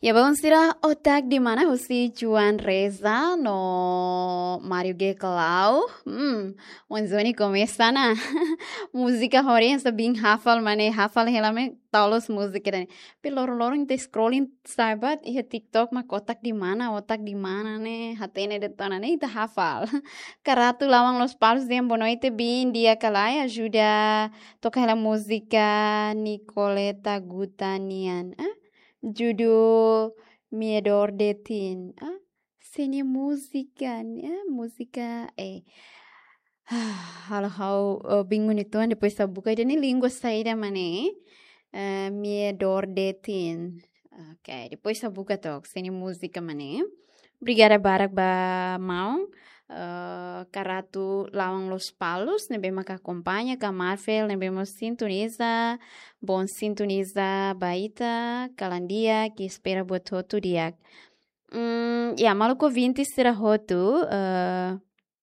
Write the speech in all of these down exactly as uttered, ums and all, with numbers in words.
Ya vamos tirar otak di mana husi Juan Reza no Mario G. Clau. Hmm, wanzoni começa na música horensa bem hafal mane hafal helame taulos música dani. Pelor loro inte scrolling sabat iya TikTok mak otak di mana otak di mana ne hatene de tona ne ita hafal. Karatu lawang los palos de bonoite bin dia kalai ajuda toca ela música Nicoleta Gutanian. Ah? Judul Miedor Detin. Ah, seni musika, ah, música eh. Halo hau uh, bingung itu kan depois sa buka ini língua saída mane. Uh, Miedor Detin. Ok, depois sa buka tok seni música mane. Obrigada barak ba mau. Uh, karatu lawang los palos, ne bema ka acompanha, ka Marvel, ne bema sintoniza, bom sintoniza baita, kalandia, que espera buat hotu diak. Mm, ya, maluko vinte será hotu, uh,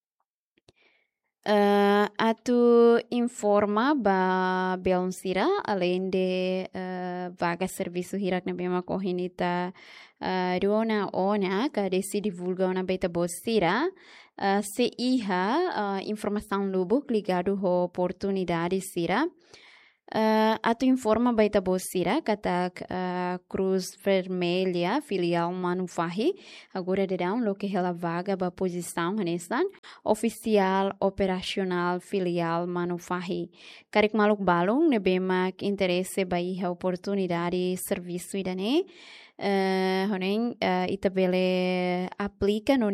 uh, atu informa ba belonsira, além de uh, vaga serviço hirak ne bema kohinita, uh, Rona ona, ka desi divulga una beta bosira, Uh, se iha uh, informação lubo ligado à oportunidade sira uh, atu informa baita bosira katak uh, Cruz Vermelha filial Manufahi agora de down lo que ela vaga ba posição hanesan oficial operacional filial Manufahi karik maluk balung nebema interesse ba iha oportunidade serviço idane uh, honen uh, itabele aplica no